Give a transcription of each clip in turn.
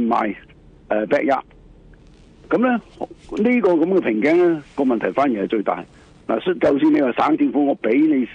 賣backyard。咁咧呢個咁嘅瓶頸咧個問題反而係最大。嗱，就算你話省政府我俾你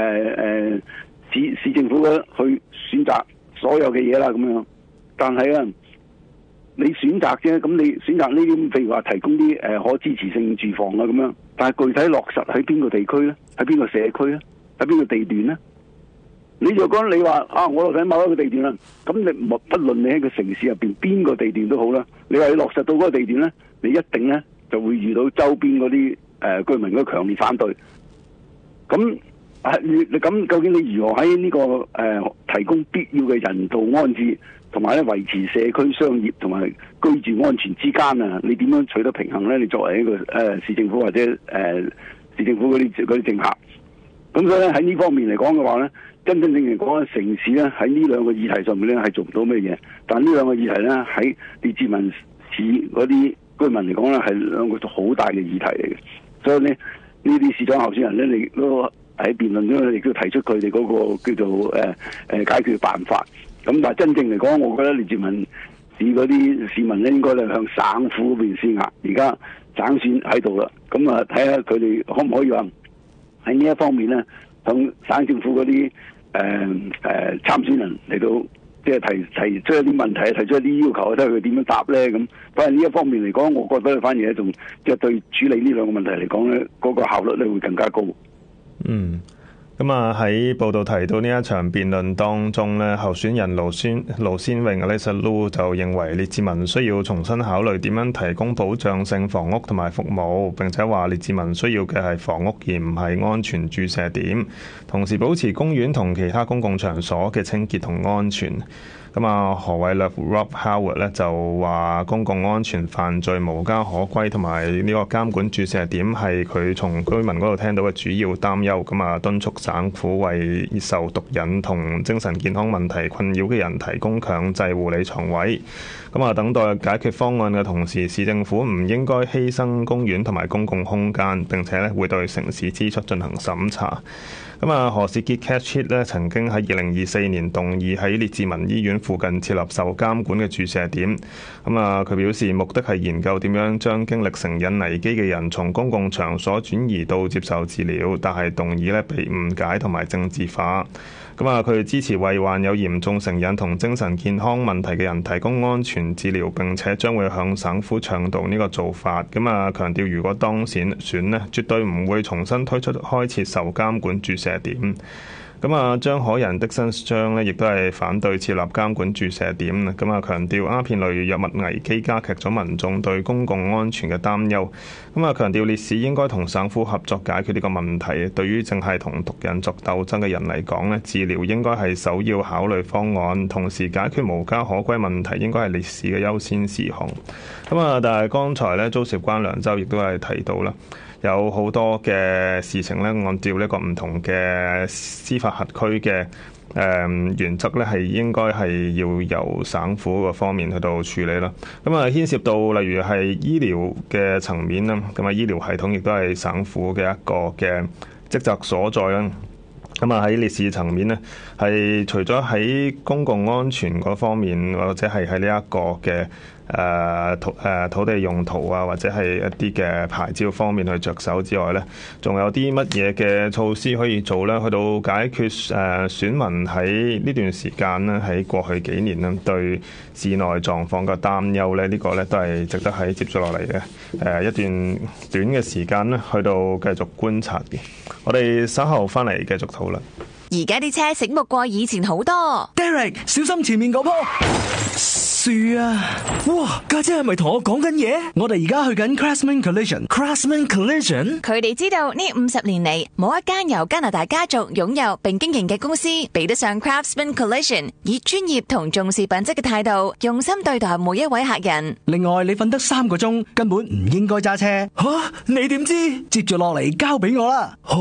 市政府去選擇所有嘅嘢啦咁樣，但係啊你選擇啫，咁你選擇呢啲譬如話提供啲可支持性住房啊咁樣，但係具體落實喺邊個地區咧？喺邊個社區咧？喺邊個地段咧？你若講你話我落實喺某一個地段啦，咁你不論你喺個城市入邊邊個地段都好啦，你話你落實到嗰個地段咧，你一定咧就會遇到周邊嗰啲居民嘅強烈反對。咁咁究竟你如何喺呢個提供必要嘅人道安置，同埋咧維持社區商業同埋居住安全之間啊？你點樣取得平衡咧？你作為一個市政府或者市政府嗰啲政客，咁所以咧喺呢方面嚟講嘅話咧，真正嚟講咧，城市咧喺呢兩個議題上面咧係做唔到咩嘢，但呢兩個議題咧喺列治文市嗰啲居民嚟講咧係兩個好大嘅議題嚟嘅，所以咧呢啲市長候選人咧，你都喺辯論中亦都提出佢哋嗰個叫做解決辦法。咁但係真正嚟講，我覺得列治文市嗰啲市民咧應該咧向省府嗰邊施壓。而家省選喺度啦，咁啊睇下佢哋可唔可以話喺呢一方面咧，向省政府嗰啲參選人嚟到即係提出一啲問題，提出一啲要求，睇下佢點樣答咧咁。反而呢一方面嚟講，我覺得反而咧仲即係對處理呢兩個問題嚟講咧，嗰個效率咧會更加高。 咁啊喺報道提到呢一場辯論當中咧，候選人盧先榮 Lisa Lu 就認為列治文需要重新考慮點樣提供保障性房屋同埋服務，並且話列治文需要嘅係房屋而唔係安全注射點，同時保持公園同其他公共場所嘅清潔同安全。咁啊，何偉略 Rob Howard 咧就話公共安全犯罪無家可歸，同埋呢個監管注射點係佢從居民嗰度聽到嘅主要擔憂。咁啊，敦促省府為受毒癮同精神健康問題困擾嘅人提供強制護理床位。咁啊，等待解決方案嘅同時，市政府唔應該犧牲公園同埋公共空間，並且咧會對城市支出進行審查。咁啊，何士傑 Catchit 咧曾經喺2024年動議喺列治文醫院附近設立受監管嘅注射點。咁啊，佢表示目的係研究點樣將經歷成癮危機嘅人從公共場所轉移到接受治療，但係動議咧被誤解同埋政治化。咁啊，佢支持為患有嚴重成癮同精神健康問題嘅人提供安全治療，並且將會向省府倡導呢個做法。咁啊，強調如果當選呢，絕對唔會重新推出開設受監管注射點。咁啊，張可人的新章呢亦都係反對設立監管注射點。咁啊，強調鴉片類藥物危機加劇咗民眾對公共安全嘅擔憂。咁啊，強調烈士應該同省府合作解決呢個問題。對於正係同毒癮作鬥爭嘅人嚟講呢，治療應該係首要考慮方案，同時解決無家可歸問題應該係烈士嘅優先事項。咁啊，但係剛才呢，遭涉關良州亦都係提到啦，有好多嘅事情咧，按照呢個唔同嘅司法轄區嘅原則咧，係應該係要由省府個方面去到處理啦。咁啊，牽涉到例如係醫療嘅層面啦，咁啊醫療系統亦都係省府嘅一個嘅職責所在啦。咁啊喺烈士層面呢，係除咗喺公共安全嗰方面，或者係喺呢一個嘅土地用途啊，或者係一啲嘅牌照方面去着手之外呢，仲有啲乜嘢嘅措施可以做呢？去到解決選民喺呢段時間呢，喺過去幾年呢對市內狀況嘅擔憂呢，呢個呢都係值得喺接住落嚟嘅一段短嘅時間呢去到繼續觀察嘅。我哋稍後翻嚟繼續討論。 而家啲車醒目過以前好多。 Derek， 小心前面嗰棵樹啊！哇，家姐係咪同我講緊嘢？我哋而家去緊 Craftsman Collision。Craftsman Collision， 佢哋知道呢50年嚟，冇一間由加拿大家族擁有並經營嘅公司比得上 Craftsman Collision， 以專業同重視品質嘅態度，用心對待每一位客人。 另外，你瞓得3個鐘，根本唔應該揸車。你點知？接住落嚟交俾我啦。好。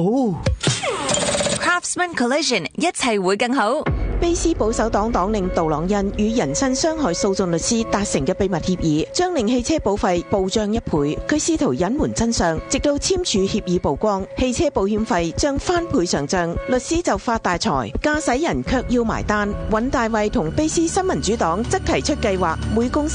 Craftsman Collision， 一切會更好。 卑斯保守黨黨領杜朗恩與人身傷害訴訟律師達成嘅秘密協議，將令汽車保費暴漲1倍。佢試圖隱瞞真相，直到簽署協議曝光，汽車保險費將翻倍上漲，律師就發大財，駕駛人卻要埋單。尹大衛同卑斯新民主黨則提出計劃，每公司